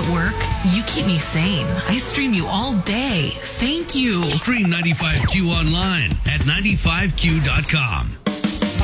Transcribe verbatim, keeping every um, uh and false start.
at work, you keep me sane. I stream you all day. Thank you. Stream ninety-five Q online at ninety-five Q dot com.